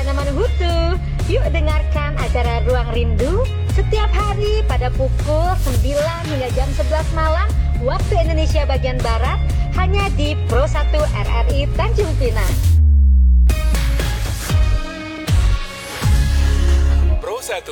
Buana Manuhutu. Yuk dengarkan acara Ruang Rindu setiap hari pada pukul 9 hingga jam 11 malam waktu Indonesia bagian Barat hanya di Pro 1 RRI Tanjung Pinang. Pro 1.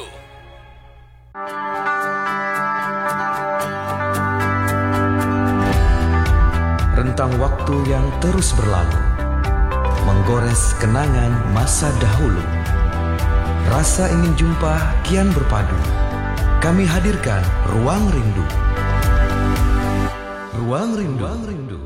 Rentang waktu yang terus berlalu, menggores kenangan masa dahulu. Rasa ingin jumpa kian berpadu. Kami hadirkan Ruang Rindu. Ruang Rindu. Ruang Rindu.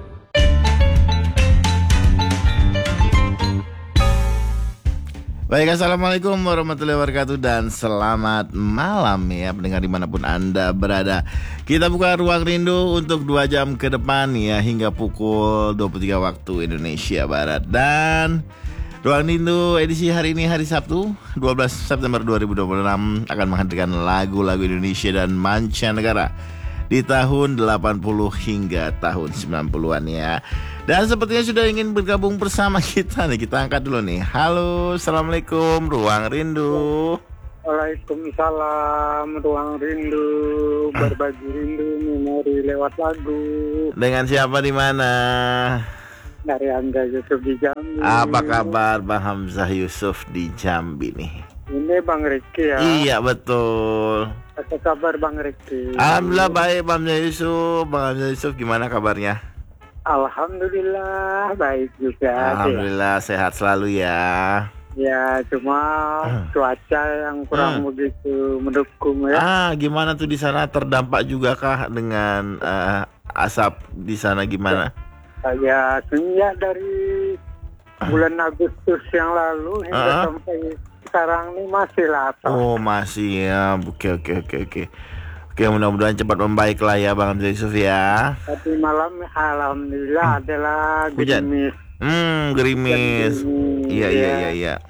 Baik, assalamualaikum warahmatullahi wabarakatuh dan selamat malam ya pendengar dimanapun Anda berada. Kita buka Ruang Rindu untuk 2 jam ke depan ya hingga pukul 23 waktu Indonesia Barat. Dan Ruang Rindu edisi hari ini hari Sabtu 12 September 2026 akan menghadirkan lagu-lagu Indonesia dan mancanegara di tahun 80 hingga tahun 90-an ya. Dan sepertinya sudah ingin bergabung bersama kita nih. Kita angkat dulu nih. Halo, assalamualaikum Ruang Rindu. Waalaikumsalam Ruang Rindu, berbagi rindu memori lewat lagu. Dengan siapa di mana? Dari Hamzah Yusuf di Jambi. Apa kabar Bang Hamzah Yusuf di Jambi nih? Ini Bang Riki ya. Iya betul. Apa kabar Bang Riki? Alhamdulillah baik Bang Hamzah Yusuf. Bang Hamzah Yusuf gimana kabarnya? Alhamdulillah baik juga. Alhamdulillah sehat selalu ya. Ya cuma cuaca yang kurang begitu mendukung ya. Gimana tuh di sana, terdampak juga kah dengan asap di sana gimana? Ya sejak dari bulan Agustus yang lalu hingga sampai sekarang ini masih lah. Oh masih ya. Oke. Oke, mudah-mudahan cepat membaik lah ya Bang Hamzah Yusuf ya. Tapi malam alhamdulillah adalah gerimis. Gerimis. Iya.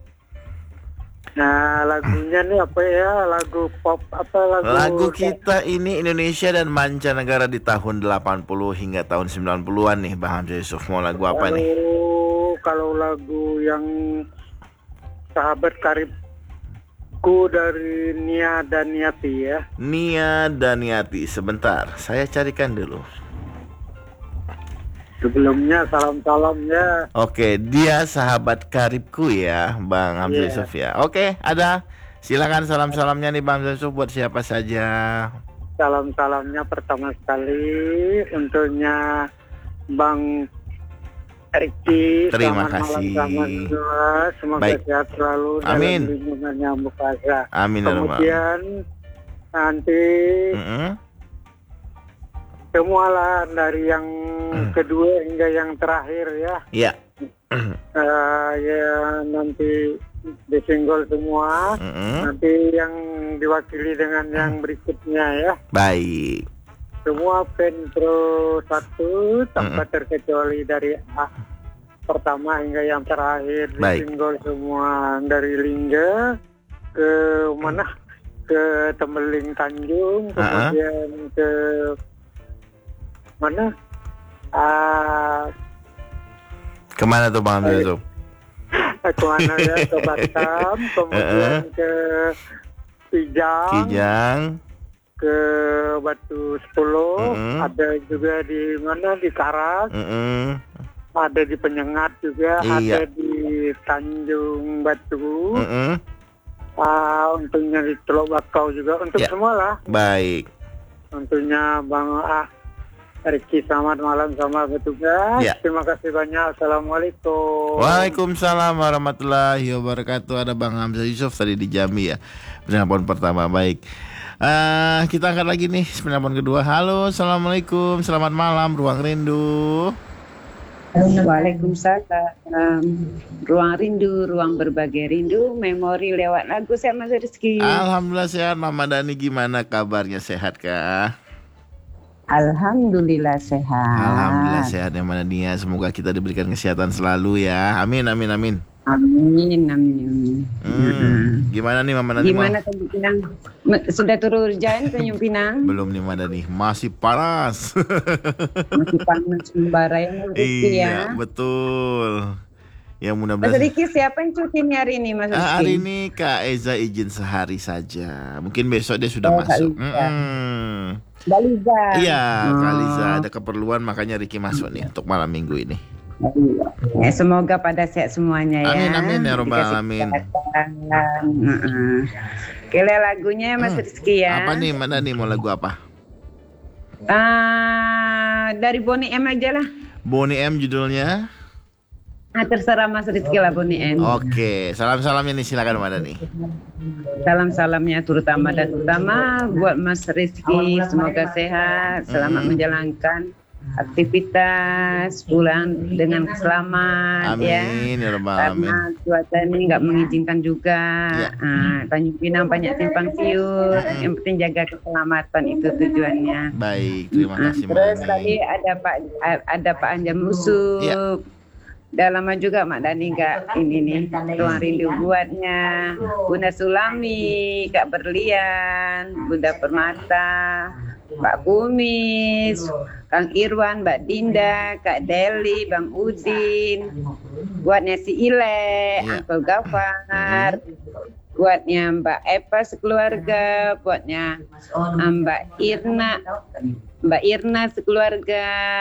Nah, lagunya nih apa ya? Lagu pop apa lagu kita ini Indonesia dan mancanegara di tahun 80 hingga tahun 90-an nih Bang Hamzah Yusuf. Mau lagu apa nih? Kalau lagu yang Sahabat Karibku dari Nia Daniati ya. Nia Daniati, sebentar saya carikan dulu. Sebelumnya salam-salam ya. Oke, dia Sahabat Karibku ya Bang Hamzah Yusuf ya. Oke, ada. Silakan salam-salamnya nih Bang Hamzah Yusuf buat siapa saja. Salam-salamnya pertama sekali untuknya Bang Riki. Terima kasih. Semoga baik. Sehat selalu. Amin. Dalam lindungannya Mukasa. Amin. Kemudian nanti semualah dari yang kedua hingga yang terakhir ya. Iya. Ya nanti disinggol semua. Nanti yang diwakili dengan yang berikutnya ya. Baik. Semua fan Pro 1 tanpa terkecuali dari pertama hingga yang terakhir disinggol semua, dari Lingga ke mana, ke Tembeling Tanjung, kemudian ke mana, kemana tuh Bang Hamzah Yusuf? kemana ya, ke Batam, kemudian ke Kijang, ke Batu 10, ada juga di mana, di Karas, ada di Penyengat juga, ada di Tanjung Batu, untungnya di Teluk Bakau juga, untuk semua lah. Baik. Tentunya Bang Riki, selamat malam sama petugas. Terima kasih banyak. Assalamualaikum. Waalaikumsalam warahmatullahi wabarakatuh. Ada Bang Hamzah Yusuf tadi di Jambi ya. Penelpon pertama, baik. Kita angkat lagi nih penelpon kedua. Halo, assalamualaikum, selamat malam Ruang Rindu. Waalaikumsalam. Ruang Rindu, ruang berbagi rindu, memori lewat lagu. Sehat Mas Rizky? Alhamdulillah sehat. Mama Dani gimana kabarnya, sehat kah? Alhamdulillah sehat. Alhamdulillah sehat ya Mama Dani. Semoga kita diberikan kesehatan selalu ya. Amin. Amin. Gimana nih Mama Dani? Gimana Tanjung Pinang? Sudah turun hujan Tanjung Pinang? Belum nih Mama Dani, masih panas. Masih panas membara yang iya, betul. Ya Mas mudah-mudahan. Riki, siapa yang cutinya hari ini, Mas Riki? Hari ini Kak Eza izin sehari saja. Mungkin besok dia sudah Oh, Kak masuk. Liza. Mbak Liza. Iya, Kak Liza Oh. ada keperluan makanya Ricky masuk nih untuk malam minggu ini. Ya, semoga pada sehat semuanya ya. Amin, amin, ya Rabbal Dikasih alamin. kesehatan. Oke, lagunya Mas Rizky ya. Apa nih, mana nih mau lagu apa? Dari Bonnie M aja lah. Bonnie M judulnya. Terserah Mas Rizky lah Bonnie M. Oke, salam-salamnya nih silakan Mada nih. Salam-salamnya terutama dan utama buat Mas Rizky. Semoga sehat, selamat menjalankan aktivitas, pulang dengan selamat ya. Amin ya Rabbal alamin. Karena cuaca ini nggak mengizinkan juga. Ya. Tanjung Pinang banyak simpang siur. Yang penting jaga keselamatan, itu tujuannya. Baik, terima kasih Terus Mami. tadi ada Pak Anjam Yusuf. Ya. Udah lama juga Mak Dani nggak ini nih ruang rindu buatnya. Bunda Sulami, Kak Berlian, Bunda Permata, Pak Kumis, Kang Irwan, Mbak Dinda, Kak Deli, Bang Udin, buatnya si Ile, Ya. Uncle Gafar, buatnya Mbak Eva sekeluarga, buatnya Mbak Irna sekeluarga.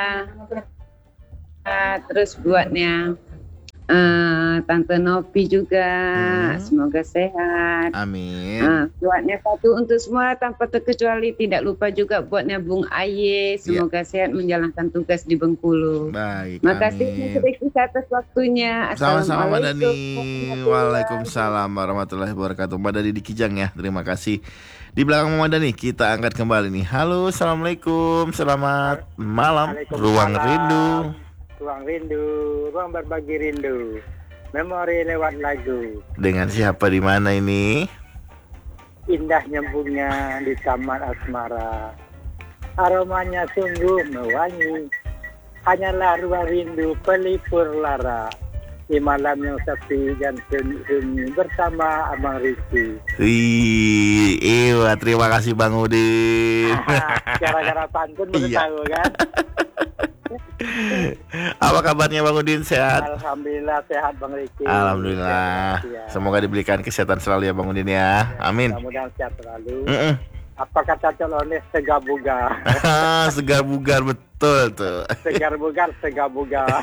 Terus buatnya Tante Novi juga, semoga sehat. Amin. Buatnya satu untuk semua tanpa terkecuali, tidak lupa juga buatnya Bung Aye, semoga sehat menjalankan tugas di Bengkulu. Baik, Makasih amin. Mas Riki atas waktunya. Sama-sama Mbak Dani. Assalamualaikum. Waalaikumsalam warahmatullahi wabarakatuh. Mbak Dani di Kijang ya. Terima kasih. Di belakang Mbak Dani kita angkat kembali nih. Halo, assalamualaikum. Selamat malam. Ruang Rindu. Ruang rindu, ruang berbagi rindu. Memori lewat lagu. Dengan siapa di mana ini? Indah nyambungnya di taman asmara. Aromanya sungguh mewangi. Hanyalah ruang rindu pelipur lara. Di malam yang sepi dan sunyi bersama Abang Rizky. Iya, terima kasih Bang Udin. Gara-gara pantun baru Iya. tahu kan. Apa kabarnya Bang Udin? Sehat? Alhamdulillah sehat Bang Rizky. Alhamdulillah. Sehat. Semoga diberikan kesehatan selalu ya Bang Udin ya. Amin. Mudah-mudahan sehat selalu. Mm-mm. Apa kata Colones, segar bugar. Segar bugar betul tuh. Segar bugar, segar bugar.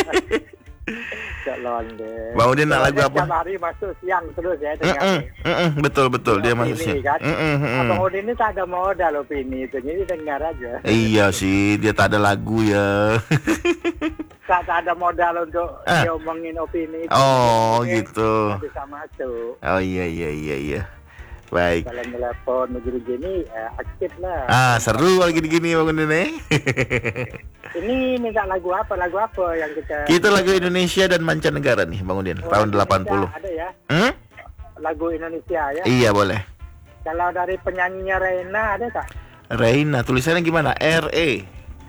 Colones. Bang Udin nak lagu Colones apa? Tiap hari masuk siang terus ya dengar. Betul dia Opini, manusia. kan? Abang Udin ini tak ada modal opini itu, jadi dengar aja. Iya sih, dia tak ada lagu ya. Tak ada modal untuk diomongin opini itu. Oh, Jadi, gitu. nggak bisa masuk. Oh iya. Baik. Kalau telepon begini aktif lah. Seru kalau gini-gini Bang Udin nih. Ini minta lagu apa yang kita. Kita lagu Indonesia dan mancanegara nih Bang Udin, tahun 80. Ada ya, Hmm? lagu Indonesia ya. Iya boleh. Kalau dari penyanyinya Reina ada tak? Reina, tulisannya gimana? R-E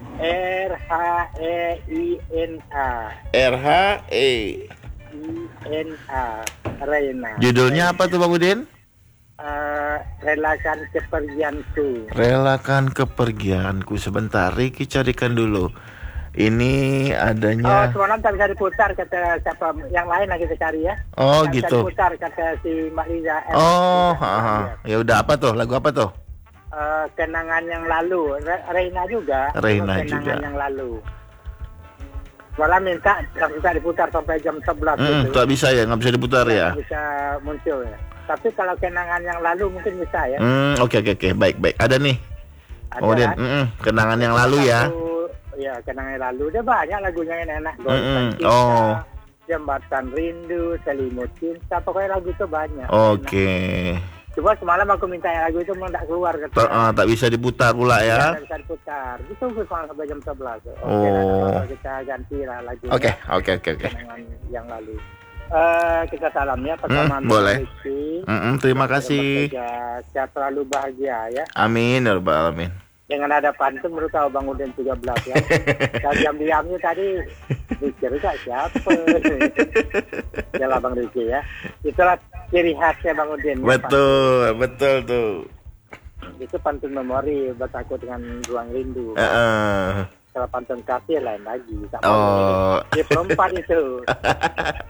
RHEINA. R-H-E. INA Reina. Judulnya apa tuh Bang Udin? Relakan kepergianku. Relakan kepergianku. Sebentar, Ricky carikan dulu. Ini Oh, adanya. semalam tak bisa diputar kata siapa yang lain lagi kita cari ya. Oh Tak bisa gitu. diputar kata si Mbak Liza. Oh, Liza. ya udah apa tuh? Lagu apa tuh? Kenangan yang lalu. Reina juga. Reina Kenangan juga. yang lalu. Malah minta tak bisa diputar sampai jam 11 gitu. Tak bisa ya, nggak bisa diputar ya. Tak bisa muncul ya. Tapi kalau kenangan yang lalu mungkin bisa ya. Oke. Baik. Ada nih. Ada Kemudian, kan? kenangan yang lalu ya. Ya, kenangan yang lalu. Dia banyak lagunya yang enak. Mm-mm. Goresan Cinta, Oh. Jembatan Rindu, Selimut Cinta. Pokoknya lagu itu banyak. Oke. Enak. Coba semalam aku minta yang lagu itu memang tak keluar. Tak bisa diputar pula ya. Tak bisa diputar. Gitu semalam sampai jam 11. Oke, Oh. lah, kita ganti lah lagunya. Oke. Kenangan yang lalu. Kita salam ya pertama. Boleh. Rizky. Terima kasih. Sehat selalu bahagia ya. Amin ya Rabbal alamin. Dengan ada pantun baru tahu Bang Udin 13 ya. Dan diam-diamnya tadi pikir juga siapa. Yalah Bang Rizky ya. Itulah ciri khasnya Bang Udin. Betul tuh. Itu pantun memori buat aku dengan ruang rindu. Kalau pantun kasih lain lagi. Tak Oh. boleh. Di perempat itu.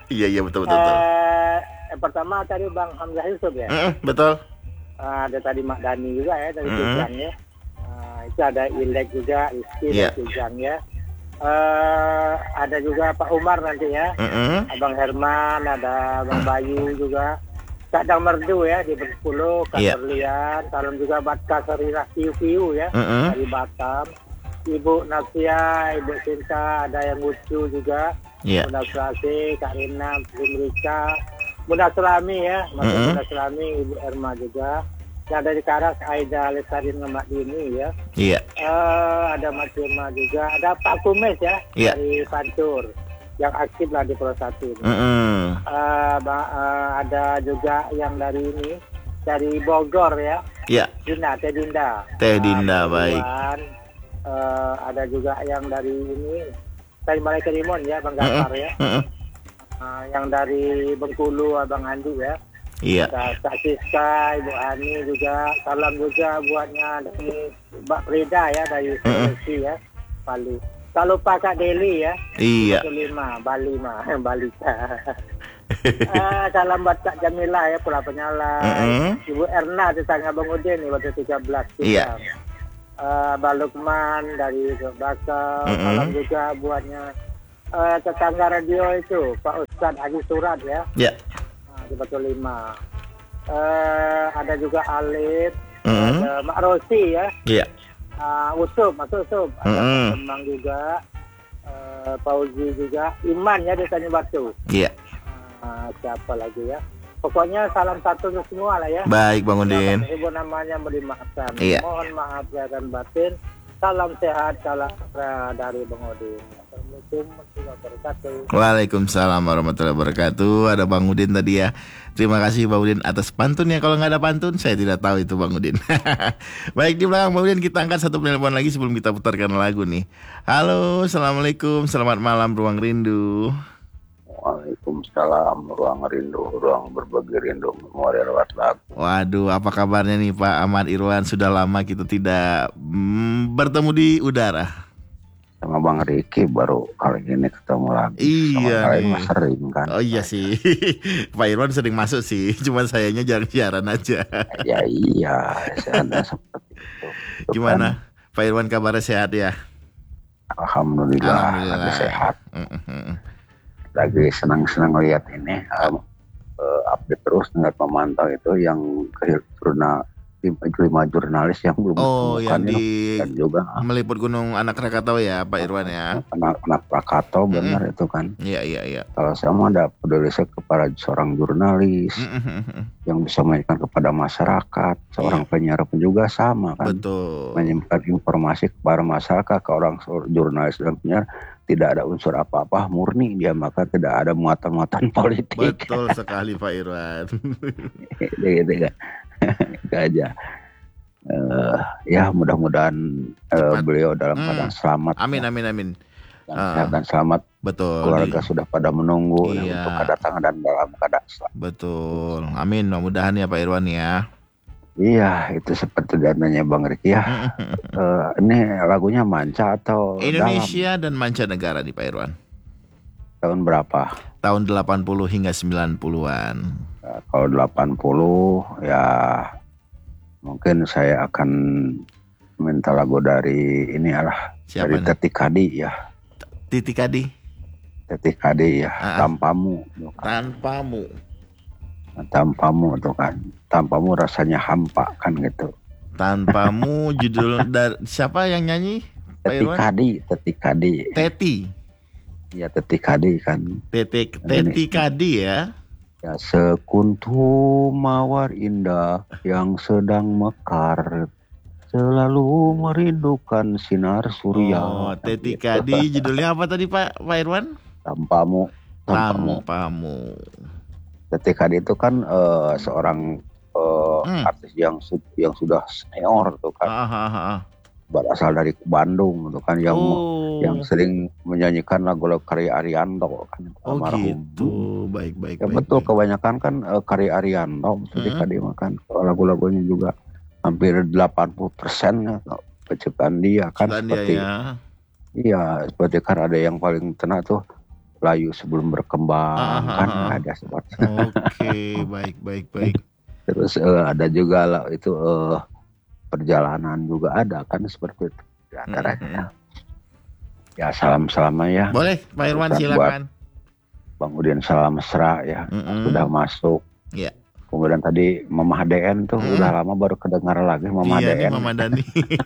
Iya betul betul. Yang pertama tadi Bang Hamzah Yusuf ya. Betul. Ada tadi Mak Dani juga ya dari Kijang ya. Itu ada Ilek juga, Rizky dari Kijang ya. Ada juga Pak Umar nanti ya. Abang Herman, ada Bang Bayu juga. Kak Dang Merdu ya di Bersepuluh, Kak Berlian, salam juga buat Kak Sarirah Piu ya dari Batam. Ibu Nafia, Ibu Sinta, ada yang lucu juga. Bunda Sulasi, Kak Rina, Rika, Bunda Sulami ya, Bunda Sulami, Ibu Erma juga. Yang dari Karas, Aida Lestari Ngemak Dini ya. Ada Mak Firma juga, ada Pak Kumes ya dari Pantur yang aktif lah di Pro 1 ini. Ada juga yang dari ini dari Bogor ya. Teh Dinda baik. Ada juga yang dari ini dari Balai Kerimun ya, Bang Gapar ya. Yang dari Bengkulu, Abang Andi ya. Ada Kak Siska, Ibu Ani juga. Salam juga buatnya dari Mbak Frida ya dari Sulawesi ya, Bali. Tak lupa Kak Deli ya. Bali. Salam buat Kak Jamila ya, Pulau Penyala. Ibu Erna tetangga Bang Udin nih waktu 13 juga. Bang Lukman dari Bakal. Salam juga buatnya tetangga radio itu Pak Ustadz Haji Surat ya. Di Batu 5. Ada juga Alif, ada Mak Rosi ya. Usub, Mas Usub. Ada Kemang juga. Pauzi juga. Iman ya di Tanjung Batu. Siapa lagi ya? Pokoknya salam satu untuk semua lah ya. Baik Bang Udin. Ibu namanya dimaafkan. Mohon maaf ya dan batin. Salam sehat, salam dari Bang Udin. Assalamualaikum warahmatullahi wabarakatuh. Waalaikumsalam warahmatullahi wabarakatuh. Ada Bang Udin tadi ya. Terima kasih Bang Udin atas pantunnya. Kalau nggak ada pantun, saya tidak tahu itu Bang Udin. Baik, di belakang Bang Udin kita angkat satu penelpon lagi sebelum kita putarkan lagu nih. Halo, assalamualaikum, selamat malam Ruang Rindu. Waalaikumsalam, Ruang Rindu, ruang berbagi rindu, memori lewat lagu. Waduh, apa kabarnya nih Pak Ahmad Irwan? Sudah lama kita tidak bertemu di udara. Sama Bang Riki baru kali ini ketemu lagi. Iya nih. Sering kan. Oh iya sih. Pak Irwan sering masuk sih, cuman sayanya jarang siaran aja. Ya iya, saya seperti itu. Gimana? Kan? Pak Irwan kabarnya sehat ya? Alhamdulillah. Lagi sehat. Lagi senang-senang lihat ini update terus dengan memantau itu yang kehidupan 5 jurnalis yang belum yang di juga meliput Gunung Anak Krakatau ya Pak Irwan ya. Anak Krakatau benar itu kan. Iya. Kalau saya mau ada peduli kepada seorang jurnalis yang bisa menyampaikan kepada masyarakat, seorang penyiar pun juga sama kan. Betul. Menyampaikan informasi kepada masyarakat ke orang jurnalis dan penyiar tidak ada unsur apa-apa, murni dia, maka tidak ada muatan-muatan politik. Betul sekali Pak Irwan. Gitu kan. Itu aja. Ya mudah-mudahan beliau dalam keadaan selamat. Amin. Dan selamat. Betul. Keluarga sudah pada menunggu untuk kedatangan dan dalam keadaan selamat. Betul. Amin. Mudah-mudahan ya Pak Irwan ya. Iya, itu seperti dananya Bang Riki ya. Ini lagunya manca atau Indonesia dan mancanegara di Pak Irwan. Tahun berapa? Tahun 80 hingga 90-an. Kalau 80 ya mungkin saya akan minta lagu dari ini dari Teti Kadi ya. Titi Kadi. Teti Kadi ya. Tanpamu. Tanpamu tuh kan. Tanpamu rasanya hampa kan gitu. Tanpamu judul dari siapa yang nyanyi? Teti Kadi. Teti. Ya Teti Kadi kan. Teti Kadi ya. Ya sekuntum mawar indah yang sedang mekar selalu merindukan sinar surya. Oh, Teti Kadi judulnya apa tadi Pak Irwan? Tanpamu. Teti Kadi itu kan seorang artis yang sudah senior tuh kan. Berasal dari Bandung tuh kan yang sering menyanyikan lagu-lagu karya Arianto kan. Gitu. Baik. Ya betul, kebanyakan kan karya Arianto Teti Kadi makan. Lagu-lagunya juga hampir 80% penciptaan dia kan. Seperti iya, seperti kan ada yang paling tenang tuh layu sebelum berkembang kan ada seperti. Oke, baik. Terus ada juga lah itu perjalanan juga ada kan seperti itu di antaranya. Ya salam-salam ya. Boleh Pak Irwan silakan. Bang Udin salam mesra ya sudah masuk. Iya. Kemudian tadi Mama DN tuh udah lama baru kedengar lagi Mama DN. Iya Mama Dani.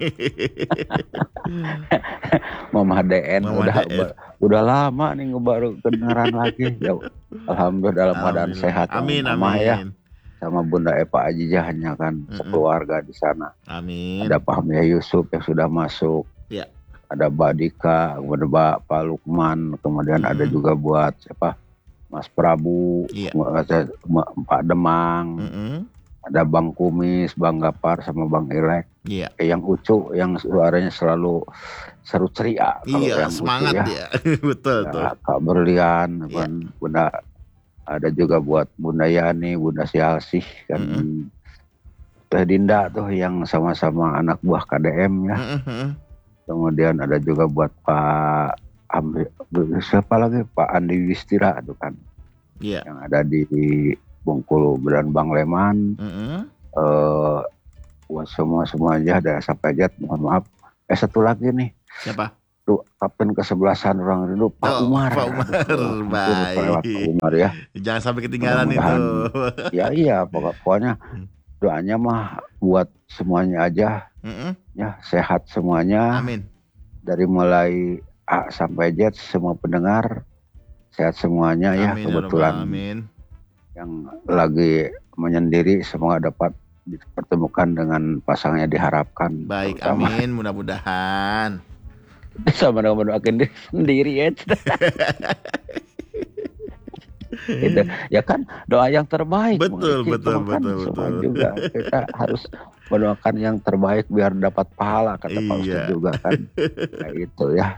Mama DN udah lama nih baru kedengaran lagi. Ya, alhamdulillah dalam keadaan sehat. Amin. Ya. Sama Bunda Epa Ajijahnya kan sekeluarga di sana. Amin. Ada Pak Hamia Yusuf yang sudah masuk. Ya. Ada Badika, kemudian Pak Lukman, kemudian ada juga buat siapa? Mas Prabu, Pak Demang, ada Bang Kumis, Bang Gapar, sama Bang Ilek. Iya. Yang Ucu, yang suaranya selalu seru ceria. Iya, semangat Ucu, ya. Betul. Kak Berlian, Bunda, ada juga buat Bunda Yani, Bunda Sialsih, kan. Teh Dinda tuh yang sama-sama anak buah KDM ya. Kemudian ada juga buat Pak siapa lagi Pak Andi Wistira itu kan yang ada di Bengkulu dan Bang Leman semua aja ada sampai jet mohon maaf satu lagi nih siapa tuh kapten ke-11an Ruang Rindu Pak Umar baik Pak Umar ya jangan sampai ketinggalan itu iya pokoknya doanya mah buat semuanya aja ya sehat semuanya amin dari mulai A sampai Z semua pendengar sehat semuanya ya kebetulan yang lagi menyendiri semoga dapat dipertemukan dengan pasangnya diharapkan baik amin mudah-mudahan sama dengan mendoakan diri sendiri ya itu ya kan doa yang terbaik betul juga kita harus mendoakan yang terbaik biar dapat pahala kata Pak Ustadz juga kan nah, itu ya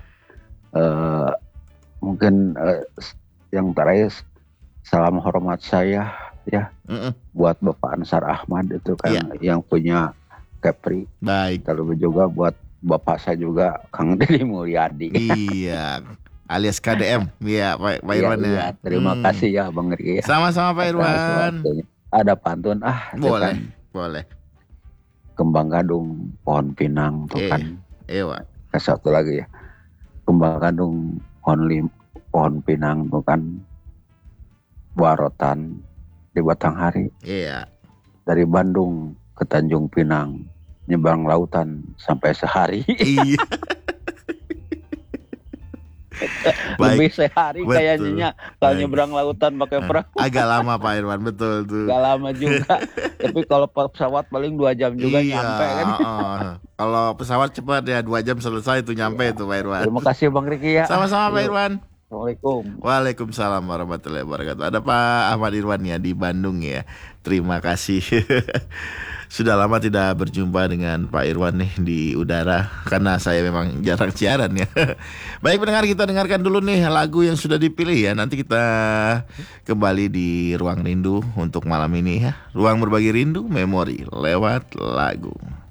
mungkin yang terakhir salam hormat saya ya buat Bapak Ansar Ahmad itu kan yang punya Kepri baik terlebih juga buat Bapak saya juga Kang Deddy Mulyadi iya alias KDM ya Pak Irwan ya terima kasih ya Bang Riki ya. Sama-sama Pak Irwan ada pantun boleh kembang gadung pohon pinang tuh kan satu lagi ya kembang gadung pohon pinang tuh kan warotan di batang hari dari Bandung ke Tanjung Pinang nyebrang lautan sampai sehari lebih sehari kayaknya kalau nyebrang lautan pakai perahu agak lama Pak Irwan betul tuh agak lama juga tapi kalau pesawat paling 2 jam juga nyampe kan kalau pesawat cepat ya 2 jam selesai itu nyampe itu Pak Irwan terima kasih Bang Riki ya sama-sama Pak Irwan Assalamualaikum. Waalaikumsalam warahmatullahi wabarakatuh. Ada Pak Ahmad Irwan ya di Bandung ya. Terima kasih. Sudah lama tidak berjumpa dengan Pak Irwan nih di udara karena saya memang jarang siaran ya. Baik pendengar, kita dengarkan dulu nih lagu yang sudah dipilih ya. Nanti kita kembali di Ruang Rindu untuk malam ini ya. Ruang berbagi rindu, memori lewat lagu.